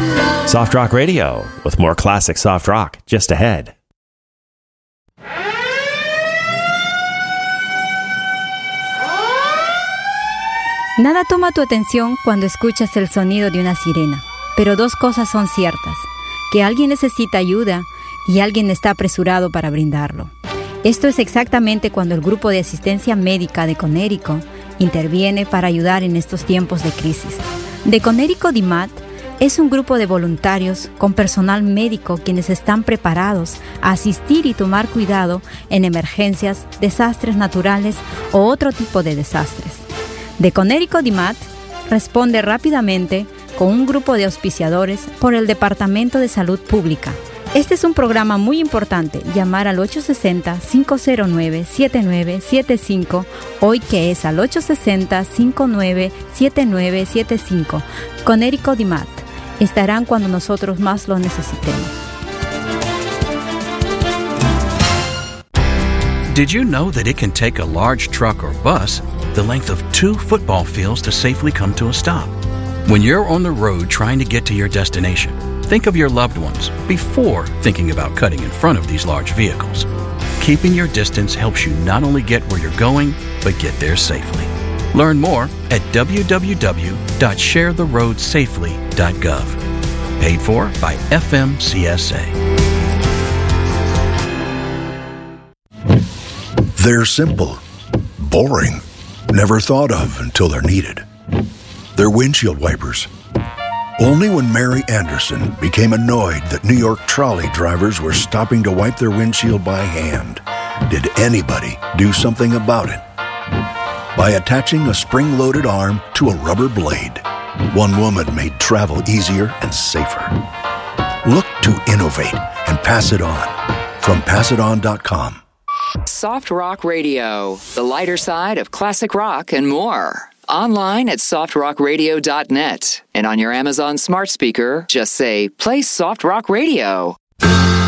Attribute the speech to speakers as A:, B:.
A: Soft Rock Radio, with more classic soft rock just ahead.
B: Nada toma tu atención cuando escuchas el sonido de una sirena, pero dos cosas son ciertas: que alguien necesita ayuda y alguien está apresurado para brindarlo. Esto es exactamente cuando el grupo de asistencia médica de Conérico interviene para ayudar en estos tiempos de crisis. De Conérico DIMAT es un grupo de voluntarios con personal médico quienes están preparados a asistir y tomar cuidado en emergencias, desastres naturales o otro tipo de desastres. De Conérico DIMAT responde rápidamente con un grupo de auspiciadores por el Departamento de Salud Pública. Este es un programa muy importante. Llamar al 860-509-7975, hoy que es al 860-597975. Conérico DIMAT. Estarán cuando nosotros más lo necesitemos.
C: Did you know that it can take a large truck or bus the length of 2 football fields to safely come to a stop? When you're on the road trying to get to your destination, think of your loved ones before thinking about cutting in front of these large vehicles. Keeping your distance helps you not only get where you're going, but get there safely. Learn more at www.sharetheroadsafely.gov. Paid for by FMCSA.
D: They're simple, boring, never thought of until they're needed. They're windshield wipers. Only when Mary Anderson became annoyed that New York trolley drivers were stopping to wipe their windshield by hand did anybody do something about it. By attaching a spring-loaded arm to a rubber blade, one woman made travel easier and safer. Look to innovate and pass it on. From PassItOn.com.
E: Soft Rock Radio, the lighter side of classic rock and more. Online at softrockradio.net. And on your Amazon smart speaker, just say, play Soft Rock Radio.